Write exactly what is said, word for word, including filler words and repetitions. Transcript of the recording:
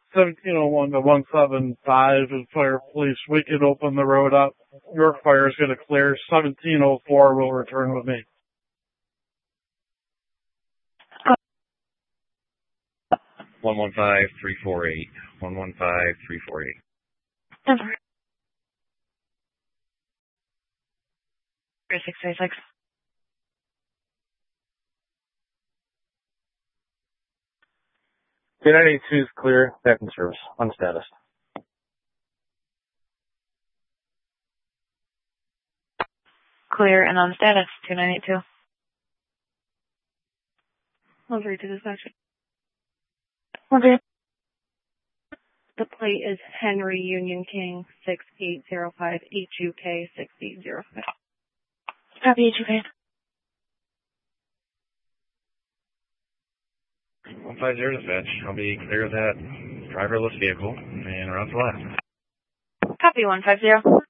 seventeen oh one to one seven five and Fire Police. We can open the road up. York Fire is going to clear. seventeen oh four will return with me. one one five three four eight. one one five three four eight. three six three six. two nine eight two is clear. Back in service. On status. Clear and on status. two nine eight two. Over to dispatch. Okay. The plate is Henry Union King six eight zero five H U K six eight zero five. Copy H U K. one five zero dispatch. I'll be clear of that driverless vehicle and around to left. Copy one five zero.